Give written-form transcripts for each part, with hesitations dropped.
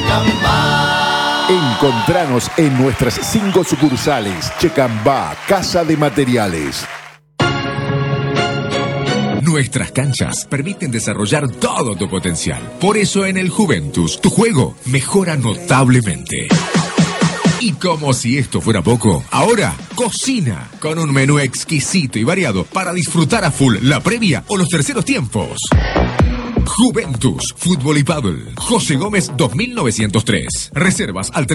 Encontranos en nuestras 5 sucursales. Checambá, Casa de Materiales. Nuestras canchas permiten desarrollar todo tu potencial. Por eso en el Juventus, tu juego mejora notablemente. Y como si esto fuera poco, ahora cocina con un menú exquisito y variado para disfrutar a full la previa o los terceros tiempos. Juventus, Fútbol y Paddle. José Gómez 2903. Reservas al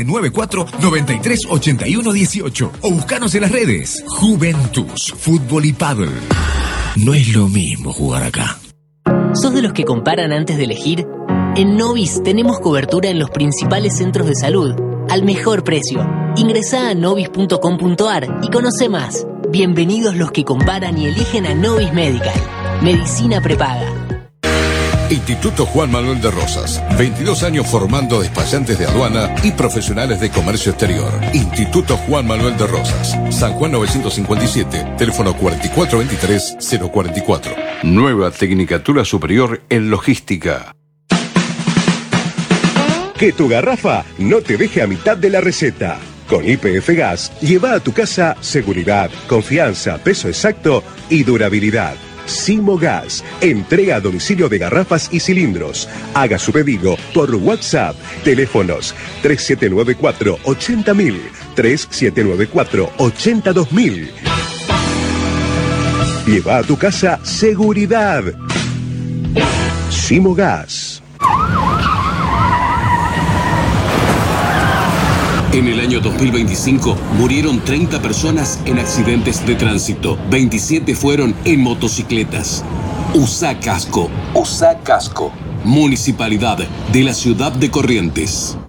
3794-938118 o buscanos en las redes. Juventus, Fútbol y Paddle. No es lo mismo jugar acá. ¿Sos de los que comparan antes de elegir? En Novis tenemos cobertura en los principales centros de salud al mejor precio. Ingresá a novis.com.ar y conoce más. Bienvenidos los que comparan y eligen a Novis Medical. Medicina prepaga. Instituto Juan Manuel de Rosas. 22 años formando despachantes de aduana y profesionales de comercio exterior. Instituto Juan Manuel de Rosas. San Juan 957, teléfono 4423-044. Nueva Tecnicatura Superior en Logística. Que tu garrafa no te deje a mitad de la receta. Con YPF Gas, lleva a tu casa seguridad, confianza, peso exacto y durabilidad. Simo Gas, entrega a domicilio de garrafas y cilindros. Haga su pedido por WhatsApp. Teléfonos 3794-80000, 3794-82000. Lleva a tu casa seguridad. Simo Gas. En el año 2025 murieron 30 personas en accidentes de tránsito. 27 fueron en motocicletas. Usa casco. Usa casco. Municipalidad de la Ciudad de Corrientes.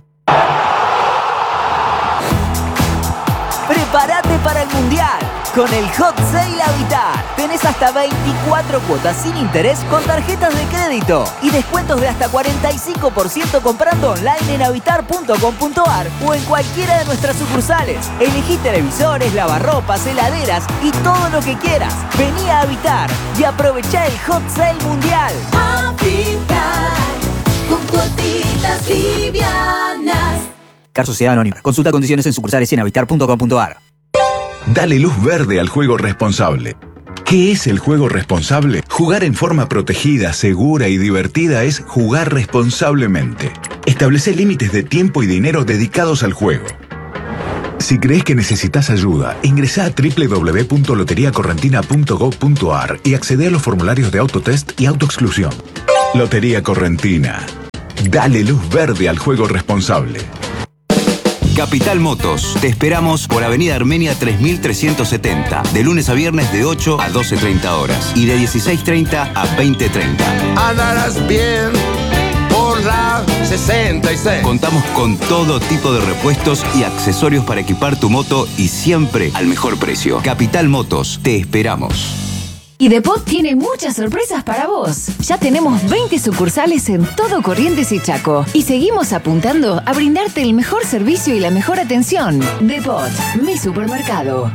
Prepárate para el Mundial. Con el Hot Sale Habitat tenés hasta 24 cuotas sin interés con tarjetas de crédito y descuentos de hasta 45% comprando online en habitar.com.ar o en cualquiera de nuestras sucursales. Elegí televisores, lavarropas, heladeras y todo lo que quieras. Vení a Habitar y aprovechá el Hot Sale Mundial. Habitar con cuotitas livianas. Car Sociedad Anónima. Consulta condiciones en sucursales y en habitar.com.ar. Dale luz verde al juego responsable. ¿Qué es el juego responsable? Jugar en forma protegida, segura y divertida es jugar responsablemente. Establece límites de tiempo y dinero dedicados al juego. Si crees que necesitas ayuda, ingresá a www.loteriacorrentina.gov.ar y accede a los formularios de autotest y autoexclusión. Lotería Correntina. Dale luz verde al juego responsable. Capital Motos. Te esperamos por Avenida Armenia 3370. De lunes a viernes de 8 a 12:30 horas. Y de 16:30 a 20:30. Andarás bien por la 66. Contamos con todo tipo de repuestos y accesorios para equipar tu moto y siempre al mejor precio. Capital Motos. Te esperamos. Y Depot tiene muchas sorpresas para vos. Ya tenemos 20 sucursales en todo Corrientes y Chaco. Y seguimos apuntando a brindarte el mejor servicio y la mejor atención. Depot, mi supermercado.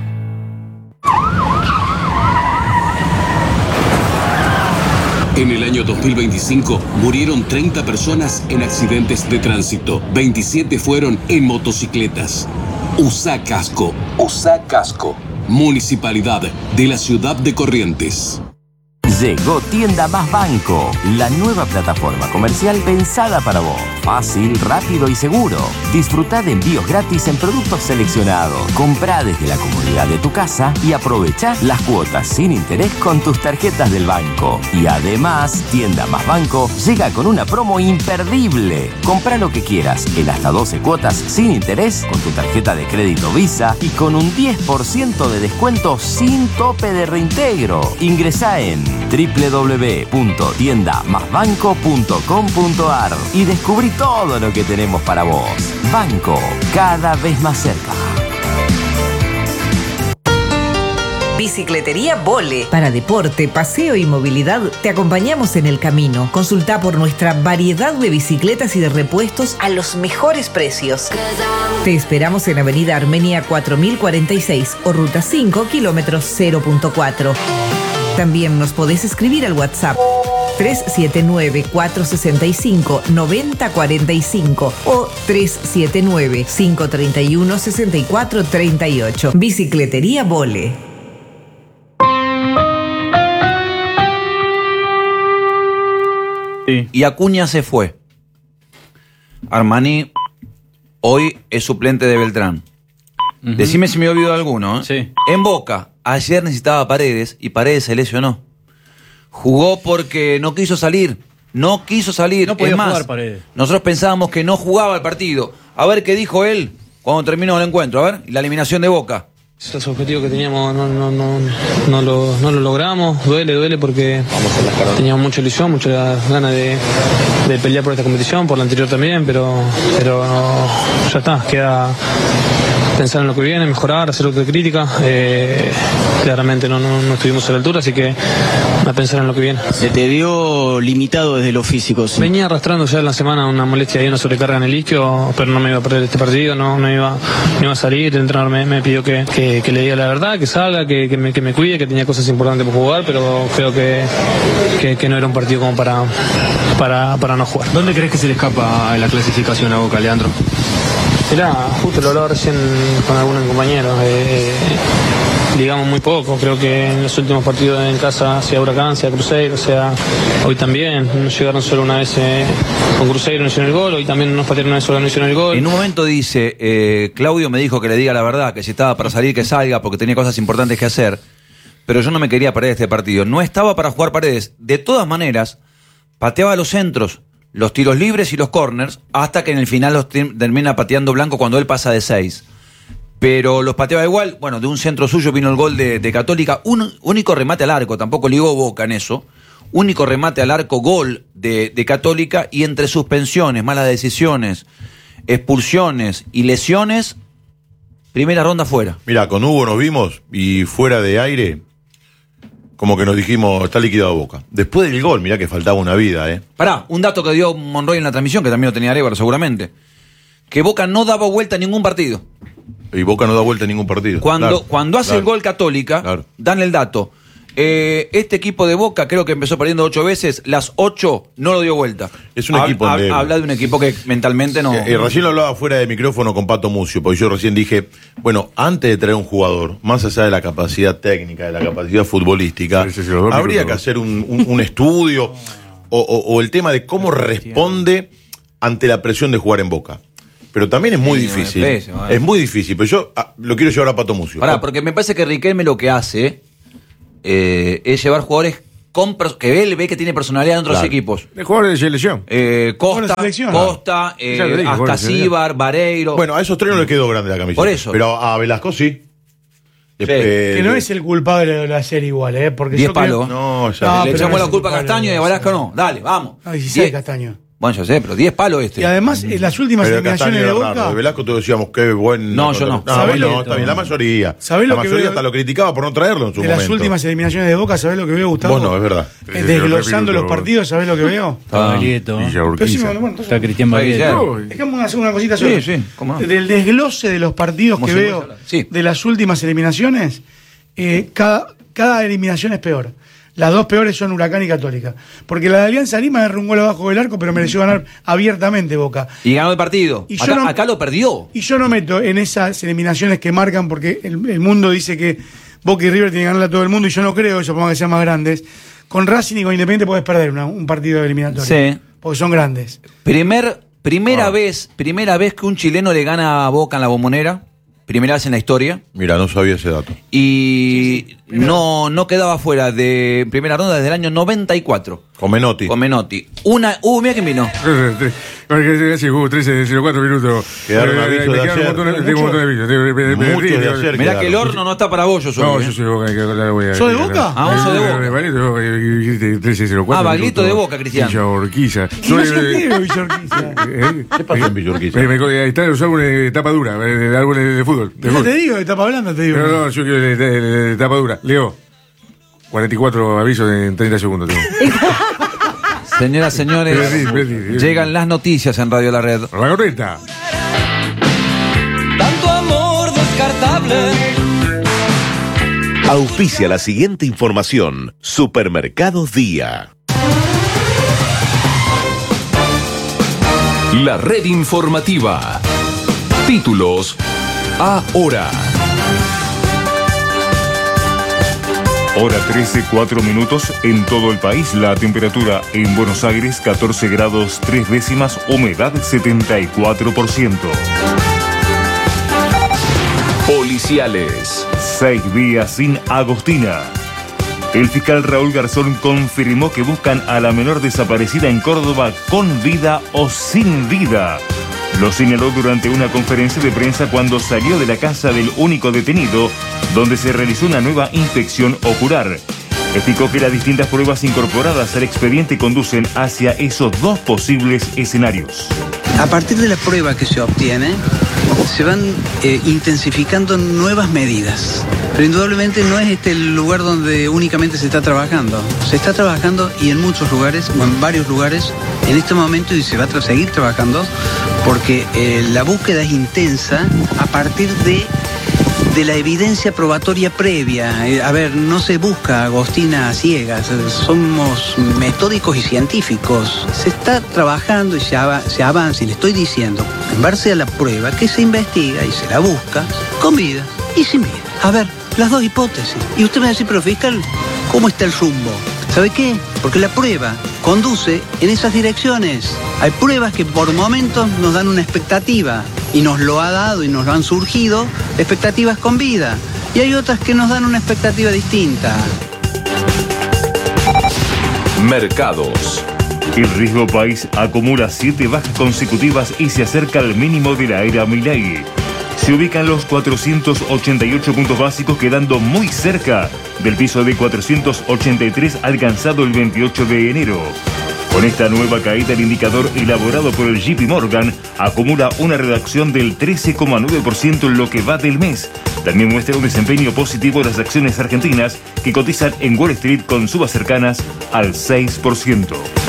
En el año 2025 murieron 30 personas en accidentes de tránsito. 27 fueron en motocicletas. Usa casco. Usa casco. Municipalidad de la Ciudad de Corrientes. Llegó Tienda Más Banco, la nueva plataforma comercial pensada para vos. Fácil, rápido y seguro. Disfrutá de envíos gratis en productos seleccionados. Comprá desde la comodidad de tu casa y aprovechá las cuotas sin interés con tus tarjetas del banco. Y además, Tienda Más Banco llega con una promo imperdible. Comprá lo que quieras en hasta 12 cuotas sin interés con tu tarjeta de crédito Visa y con un 10% de descuento sin tope de reintegro. Ingresá en www.tiendamasbanco.com.ar y descubrí todo lo que tenemos para vos. Banco, cada vez más cerca. Bicicletería Vole. Para deporte, paseo y movilidad, te acompañamos en el camino. Consulta por nuestra variedad de bicicletas y de repuestos a los mejores precios. Te esperamos en Avenida Armenia 4046 o Ruta 5, kilómetros 0.4. También nos podés escribir al WhatsApp 379-465-9045 o 379-531-6438. Bicicletería Vole. Sí. Y Acuña se fue. Armani hoy es suplente de Beltrán. Decime si me he olvidado alguno, ¿eh? Sí. En Boca, ayer necesitaba Paredes y Paredes se lesionó. Jugó porque no quiso salir. No quiso salir. No podía es más, jugar Paredes. Nosotros pensábamos que no jugaba el partido. A ver qué dijo él cuando terminó el encuentro. A ver, la eliminación de Boca. Esos objetivos que teníamos no lo logramos, duele porque teníamos mucha ilusión, muchas ganas de pelear por esta competición, por la anterior también, pero ya está, queda pensar en lo que viene, mejorar, hacer autocrítica. Claramente no estuvimos a la altura, así que a pensar en lo que viene. Se te vio limitado desde los físicos. Venía arrastrando ya en la semana una molestia y una sobrecarga en el isquio, pero no me iba a perder este partido, no iba a salir. El entrenador me pidió que le diga la verdad, que salga, que me cuide, que tenía cosas importantes por jugar, pero creo que no era un partido como para no jugar. ¿Dónde crees que se le escapa la clasificación a Boca, Leandro? Mirá, justo lo hablaba recién con algunos compañeros. Digamos muy poco, creo que en los últimos partidos en casa, sea Huracán, sea Cruzeiro, sea hoy también, nos llegaron solo una vez con Cruzeiro, no hicieron el gol, hoy también nos patearon una vez solo, no hicieron el gol. En un momento dice, Claudio me dijo que le diga la verdad, que si estaba para salir que salga porque tenía cosas importantes que hacer, pero yo no me quería perder este partido, no estaba para jugar Paredes, de todas maneras pateaba los centros, los tiros libres y los corners, hasta que en el final los termina pateando Blanco cuando él pasa de 6. Pero los pateaba igual. Bueno, de un centro suyo vino el gol de Católica. Un único remate al arco, tampoco ligó Boca en eso. Único remate al arco, gol de Católica. Y entre suspensiones, malas decisiones, expulsiones y lesiones, primera ronda fuera. Mira, con Hugo nos vimos y fuera de aire, como que nos dijimos, está liquidado Boca. Después del gol, mirá que faltaba una vida, Pará, un dato que dio Monroy en la transmisión, que también lo tenía Arevalo seguramente. Que Boca no daba vuelta a ningún partido. Y Boca no da vuelta en ningún partido. Cuando hace el gol Católica, dan el dato. Este equipo de Boca creo que empezó perdiendo 8 veces, las 8 no lo dio vuelta. Es un equipo endeble. Habla de un equipo que mentalmente no... Recién lo hablaba fuera de micrófono con Pato Mucio, porque yo recién dije, bueno, antes de traer un jugador, más allá de la capacidad técnica, de la capacidad futbolística, habría que hacer un estudio o el tema de cómo responde ante la presión de jugar en Boca. Pero también es muy difícil. Es muy difícil, pero yo lo quiero llevar a Pato Mucio. Pará, porque me parece que Riquelme lo que hace es llevar jugadores que él ve que tiene personalidad en otros equipos. De jugadores de selección. Costa, Ascasíbar, Vareiro. Bueno, a esos tres no le quedó grande la camiseta. Por eso. Pero a Velasco sí. Que no es el culpable de la serie igual, porque 10 palos. No, le echamos la culpa a Castaño y a Velasco no. Dale, vamos. 16 Castaño. Bueno, yo sé, pero 10 palos este. Y además, en las últimas eliminaciones de Boca... De Velasco todos decíamos, qué buen... No, yo no. No, está bien, la mayoría. La mayoría hasta lo criticaba por no traerlo en su momento. De las últimas eliminaciones de Boca, ¿sabés lo que veo, Gustavo? Vos no, es verdad. Desglosando los partidos, ¿sabés lo que veo? Está Baglietto. Está Cristian Baglietto. Dejamos hacer una cosita sola. Sí, cómo no. Del desglose de los partidos que veo de las últimas eliminaciones, cada eliminación es peor. Las dos peores son Huracán y Católica. Porque la de Alianza Lima agarró un gol abajo del arco, pero mereció ganar abiertamente Boca. Y ganó el partido. Y acá lo perdió. Y yo no meto en esas eliminaciones que marcan, porque el mundo dice que Boca y River tienen que ganarle a todo el mundo, y yo no creo eso, por más que sean más grandes. Con Racing y con Independiente podés perder un partido eliminatorio. Sí. Porque son grandes. Primera vez que un chileno le gana a Boca en la Bombonera. Primera vez en la historia. Mira, no sabía ese dato. Y no quedaba fuera de primera ronda desde el año 94. Con Menotti. Mira quién vino. Hace 13-04 minutos. Quedaron avisos de ayer. Tengo un montón de avisos. Muchos de ayer. Mirá que el horno no está para vos, yo soy. No, yo soy de Boca. ¿Sos de Boca? Vos sos de Boca. 13-04. Baglietto de Boca, Cristian. Villa Urquiza. ¿Qué pasa en Villa Urquiza? Están los árboles de tapa dura, árboles de fútbol. No te digo de tapa blanda, te digo. No, yo quiero de tapa dura. Leo, 44 avisos en 30 segundos tengo. Señoras, señores, llegan las noticias en Radio La Red. La correcta. Tanto amor descartable. Auspicia la siguiente información. Supermercados Día. La red informativa. Títulos ahora. Hora 13, 4 minutos en todo el país. La temperatura en Buenos Aires, 14 grados 3 décimas, humedad 74%. Policiales. 6 días sin Agostina. El fiscal Raúl Garzón confirmó que buscan a la menor desaparecida en Córdoba con vida o sin vida. Lo señaló durante una conferencia de prensa cuando salió de la casa del único detenido, donde se realizó una nueva inspección ocular. Explicó que las distintas pruebas incorporadas al expediente conducen hacia esos dos posibles escenarios. A partir de la prueba que se obtiene, se van intensificando nuevas medidas. Pero indudablemente no es este el lugar donde únicamente se está trabajando. Se está trabajando y en muchos lugares, o en varios lugares, en este momento, y se va a seguir trabajando, porque la búsqueda es intensa a partir de la evidencia probatoria previa. A ver, no se busca a Agostina a ciegas, somos metódicos y científicos. Se está trabajando y se avanza, y le estoy diciendo, en base a la prueba, que se investiga y se la busca con vida y sin vida. A ver, las dos hipótesis. Y usted me va a decir, pero fiscal, ¿cómo está el rumbo? ¿Sabe qué? Porque la prueba conduce en esas direcciones. Hay pruebas que por momentos nos dan una expectativa, y nos lo ha dado y nos lo han surgido expectativas con vida. Y hay otras que nos dan una expectativa distinta. Mercados. El riesgo país acumula 7 bajas consecutivas y se acerca al mínimo de la era Milei. Se ubican los 488 puntos básicos, quedando muy cerca del piso de 483 alcanzado el 28 de enero. Con esta nueva caída, el indicador elaborado por el JP Morgan acumula una reducción del 13,9% en lo que va del mes. También muestra un desempeño positivo de las acciones argentinas, que cotizan en Wall Street con subas cercanas al 6%.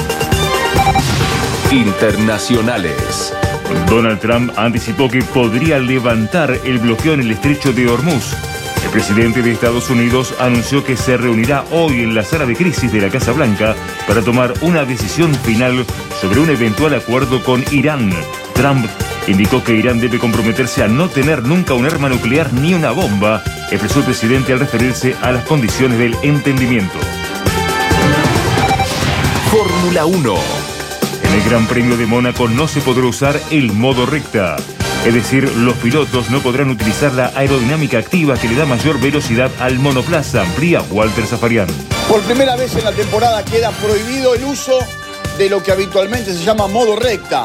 Internacionales. Donald Trump anticipó que podría levantar el bloqueo en el estrecho de Hormuz. El presidente de Estados Unidos anunció que se reunirá hoy en la sala de crisis de la Casa Blanca para tomar una decisión final sobre un eventual acuerdo con Irán. Trump indicó que Irán debe comprometerse a no tener nunca un arma nuclear ni una bomba, expresó el presidente al referirse a las condiciones del entendimiento. Fórmula 1. En el Gran Premio de Mónaco no se podrá usar el modo recta. Es decir, los pilotos no podrán utilizar la aerodinámica activa que le da mayor velocidad al monoplaza, amplía Walter Zafarian. Por primera vez en la temporada queda prohibido el uso de lo que habitualmente se llama modo recta.